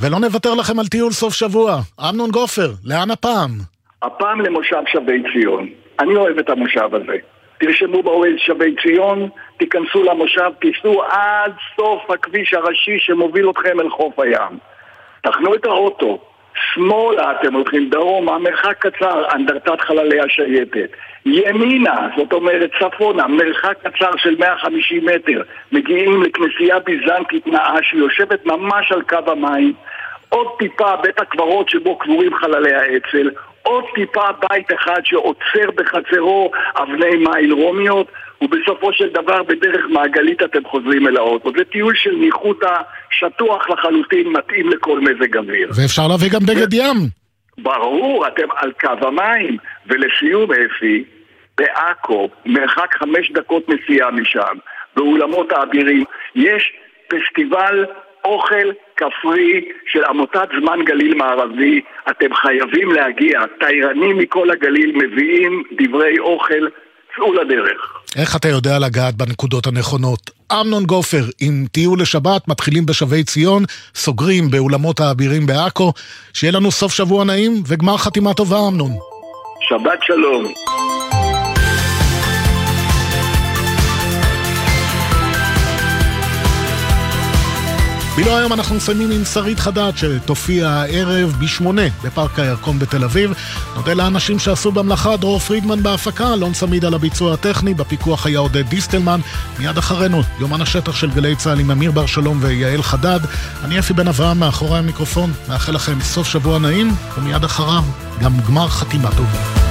ולא נוותר לכם על טיול סוף שבוע. אמנון גופר, לאן הפעם? הפעם למושב שבי ציון. אני אוהב את המושב הזה. תרשמו באוהל שבי ציון, תיכנסו למושב, תיסעו עד סוף הכביש הראשי שמוביל אתכם אל חוף הים. תחנו את האוטו, שמאלה אתם הולכים דרומה, מרחק קצר, אנדרטת חללי השייטת. ימינה, זאת אומרת צפונה, מרחק קצר של 150 מטר, מגיעים לכנסייה ביזנטית נאה שיושבת ממש על קו המים. עוד טיפה בית הקברות שבו קבורים חללי האצ"ל, עוד טיפה בית אחד שעוצר בחצרו אבני מייל רומיות, ובסופו של דבר בדרך מעגלית אתם חוזרים אל האוטו. זה טיול של ניחותא שטוח לחלוטין, מתאים לכל מזג אוויר. ואפשר להביא גם בגד ים. ברור, אתם על קו המים. ולסיום אפי, בעכו, מרחק 5 דקות נסיעה משם, באולמות האבירים, יש פסטיבל אוכל כפרי של עמותת זמן גליל מערבי. אתם חייבים להגיע, תיירנים מכל הגליל מביאים דברי אוכל, צאו לדרך. איך אתה יודע לגעת בנקודות הנכונות? אמנון גופר, עם טיול לשבת, מתחילים בשבי ציון, סוגרים באולמות האבירים בעכו. שיהיה לנו סוף שבוע נעים וגמר חתימה טובה, אמנון. שבת שלום. בילו היום אנחנו מסיימים עם שרית חדד שתופיע הערב ב8 בפארק הירקון בתל אביב. נודה לאנשים שעשו במלאכה, דרור פרידמן בהפקה, אלון סמיד על הביצוע הטכני, בפיקוח היה עודד דיסטלמן. מיד אחרינו יומן השטח של גלי צהל עם אמיר בר שלום ויעל חדד. אני אפי בן אברהם מאחורי המיקרופון, מאחל לכם סוף שבוע נעים, ומיד אחריו גם גמר חתימה טובה.